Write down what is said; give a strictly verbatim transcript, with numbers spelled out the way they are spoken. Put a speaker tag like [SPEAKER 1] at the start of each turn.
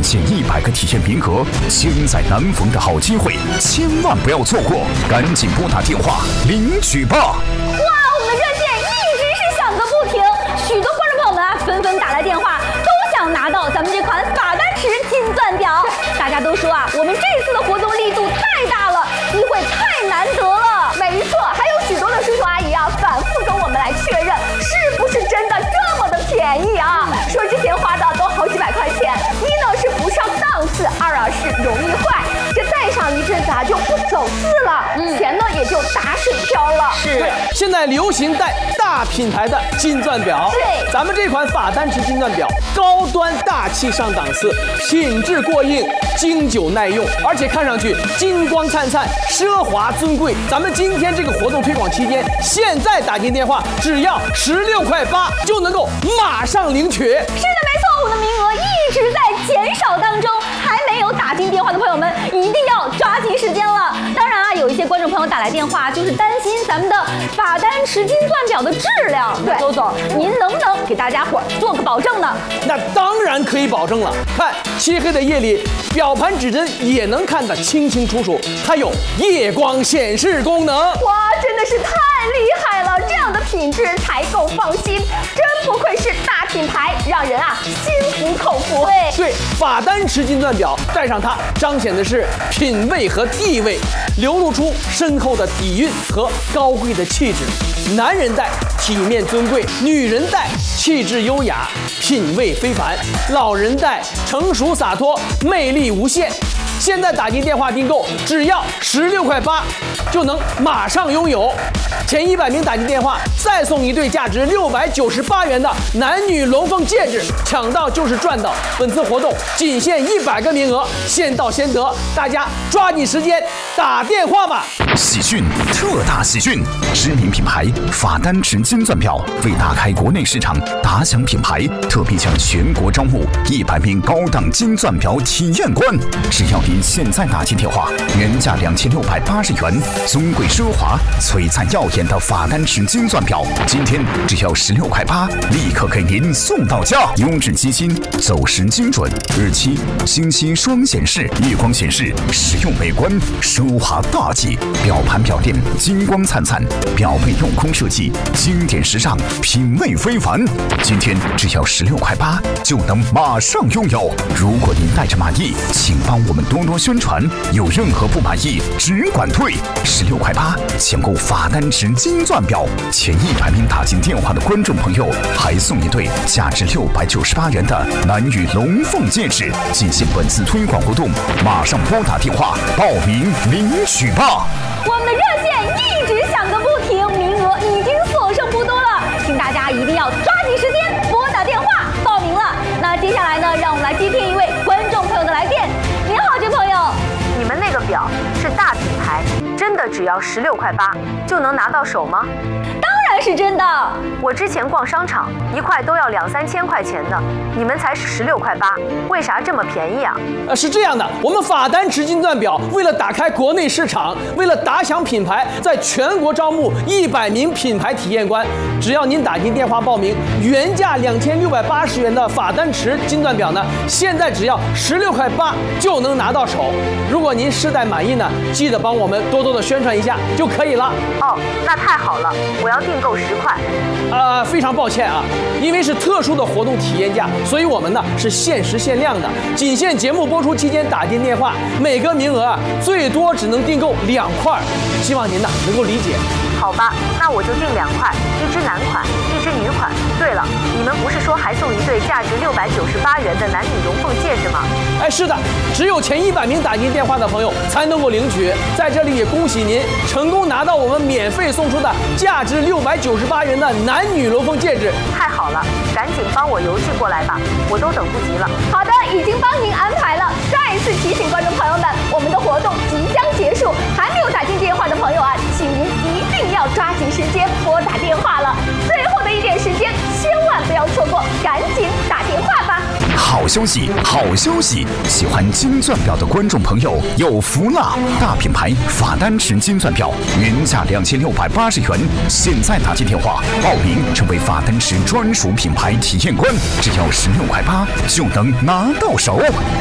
[SPEAKER 1] 限一百个体验名额，千载难逢的好机会，千万不要错过！赶紧拨打电话领取吧！哇，
[SPEAKER 2] 我们的热线一直是响个不停，许多观众朋友们啊纷纷打来电话，都想拿到咱们这款法丹池金钻表。大家都说啊，我们这次的活动力度太大了，机会太难得了。没错，还有许多的叔叔阿姨啊，反复跟我们来确认，是不是真的这么的便宜啊？说之前花的都好几百块钱，一呢是不上档次，二啊是容易坏，这戴上一阵子啊就不走字了，嗯、钱呢也就打水漂了。
[SPEAKER 3] 是，现在流行戴大品牌的金钻表，
[SPEAKER 2] 对，
[SPEAKER 3] 咱们这款法丹池金钻表高端大气上档次，品质过硬，经久耐用，而且看上去金光灿灿，奢华尊贵。咱们今天这个活动推广期间，现在打进电话只要十六块八就能够马上领取。是的，没
[SPEAKER 2] 错，我的名额一直在减少当中，还没有打进电话的朋友们一定要抓紧时间了。当然啊，有一些观众朋友打来电话，就是担心咱们的法丹池金钻表的质量。对，周总，您能不能给大家伙做个保证呢？
[SPEAKER 3] 那当然可以保证了。看，漆黑的夜里，表盘指针也能看得清清楚楚，还有夜光显示功能。
[SPEAKER 2] 哇，真的是太厉害了！这样的品质才够放心，真不愧是大品牌，让人啊心服口服。对
[SPEAKER 3] 对，法丹池金钻表戴上它，彰显的是品味和地位，流露出深厚的底蕴和高贵的气质。男人戴体面尊贵，女人戴气质优雅，品味非凡；老人戴成熟洒脱，魅力无限。现在打进电话订购，只要十六块八，就能马上拥有。前一百名打进电话，再送一对价值六百九十八元的男女龙凤戒指，抢到就是赚到。本次活动仅限一百个名额，先到先得，大家抓紧时间打电话吧！
[SPEAKER 1] 喜讯，特大喜讯！知名品牌法丹池金钻表为打开国内市场，打响品牌特别将全国招募一百名高档金钻表体验官，只要您现在打进电话，原价两千六百八十元，尊贵奢华、璀璨耀眼的法丹池金钻表，今天只要十六块八，立刻给您送到家。优质机芯，走时精准，日期、星期双显示，夜光显示，实用美观，奢华大气。表盘表垫金光灿灿，表背镂空设计，经典时尚，品味非凡。今天只要十六块八，就能马上拥有。如果您带着满意，请帮我们多多宣传。有任何不满意，只管退。十六块八，抢购法丹池金钻表，前一百名打进电话的观众朋友，还送一对价值六百九十八元的男女龙凤戒指。进行本次推广活动，马上拨打电话报名领取吧。
[SPEAKER 2] 我们的热线一直响个不停，名额已经所剩不多了，请大家一定要抓紧时间拨打电话报名了。那接下来呢，让我们来接听一位观众朋友的来电。您好，这位朋友，
[SPEAKER 4] 你们那个表是大品牌，真的只要十六块八就能拿到手吗？
[SPEAKER 2] 当然是真的。
[SPEAKER 4] 我之前逛商场，一块都要两三千块钱的，你们才十六块八，为啥这么便宜啊？
[SPEAKER 3] 呃，是这样的，我们法丹池金钻表为了打开国内市场，为了打响品牌，在全国招募一百名品牌体验官。只要您打进电话报名，原价两千六百八十元的法丹池金钻表呢，现在只要十六块八就能拿到手。如果您试戴满意呢，记得帮我们多多的宣传一下就可以了。
[SPEAKER 4] 哦，那太好了，我要订购十块。
[SPEAKER 3] 呃，非常抱歉啊，因为是特殊的活动体验价，所以我们呢是限时限量的，仅限节目播出期间打进电话，每个名额啊最多只能订购两块，希望您呢能够理解。
[SPEAKER 4] 好吧，那我就订两块，一只男款，一只女款。对了，你们不是说还送一对价值六百九十八元的男女龙凤戒指吗？
[SPEAKER 3] 哎，是的，只有前一百名打进电话的朋友才能够领取。在这里也恭喜您成功拿到我们免费送出的价值六百九十八元的男女龙凤戒指。
[SPEAKER 4] 太好了，赶紧帮我邮寄过来吧，我都等不及了。
[SPEAKER 2] 好的，已经帮您安排了。再一次提醒观众朋友们，我们的活动即将结束，还没有打进电话的朋友啊，请您一定要抓紧时间拨打电话了。最后的一点时间，千万不要错过，赶紧打电话吧。
[SPEAKER 1] 好消息，好消息！喜欢金钻表的观众朋友有福了！大品牌法丹池金钻表原价两千六百八十元，现在打进电话报名成为法丹池专属品牌体验官，只要十六块八就能拿到手。